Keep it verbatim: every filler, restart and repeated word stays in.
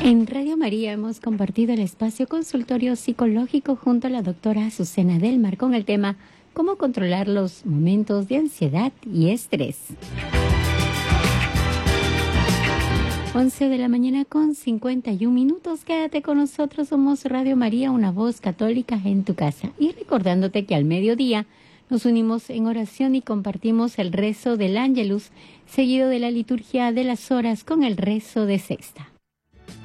En Radio María hemos compartido el espacio consultorio psicológico junto a la doctora Azucena Delmar con el tema ¿Cómo controlar los momentos de ansiedad y estrés? once de la mañana con cincuenta y un minutos. Quédate con nosotros, somos Radio María, una voz católica en tu casa. Y recordándote que al mediodía nos unimos en oración y compartimos el rezo del Ángelus, seguido de la liturgia de las horas con el rezo de sexta.